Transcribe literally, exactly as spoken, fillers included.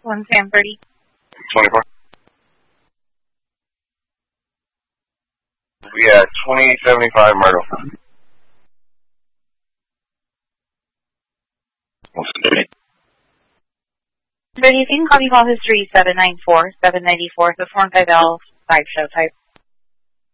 one Sam thirty. twenty-four. Yeah, twenty seventy-five Myrtle. So you can copy call history seven nine four, seven ninety-four, the four and five L five show type.